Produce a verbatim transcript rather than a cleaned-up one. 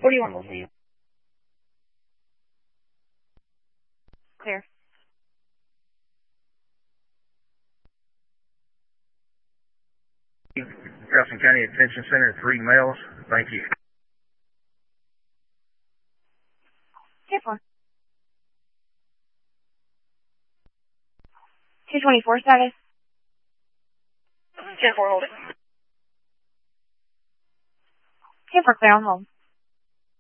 What do you want? Clear. Carrollton County Detention Center, three males. Thank you. ten four. two twenty-four status. ten four, hold it. ten four, clear on hold.